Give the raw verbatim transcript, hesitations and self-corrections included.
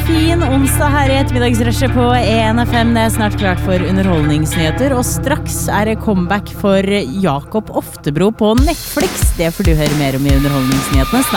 fin onsdag her i ettermiddagsrushet på E N F M. Det er snart klart for underholdningsnyheter, og straks er det comeback for Jakob Oftebro på Netflix. Det får du høre mer om i underholdningsnyhetene snart.